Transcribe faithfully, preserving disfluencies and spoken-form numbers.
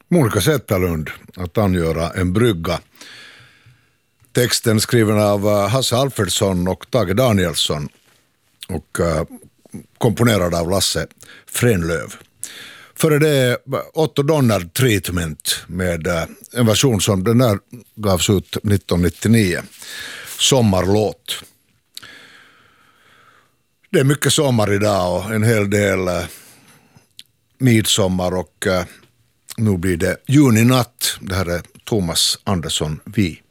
Monica Zetterlund, Att angöra en brygga. Texten skriven av Hasse Alfredsson och Tage Danielsson och uh, komponerad av Lasse Frenlöv. Före det Otto Donnard Treatment med uh, en version som den där gavs ut nittonhundranittionio. Sommarlåt. Det är mycket sommar idag och en hel del uh, midsommar och uh, nu blir det juninatt. Det här är Thomas Andersson Vi.